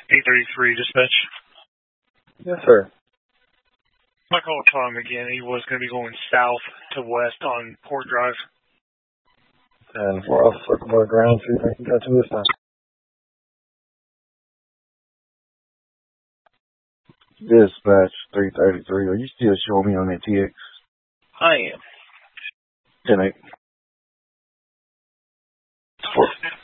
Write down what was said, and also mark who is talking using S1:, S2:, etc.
S1: 833 dispatch.
S2: Yes, sir.
S1: I called Tom again. He was going to be going south to west on Port Drive.
S2: And I'll circle back around, see if I can catch him this time. Dispatch 333. Are you still showing me on that TX?
S1: I am.
S2: 10-8.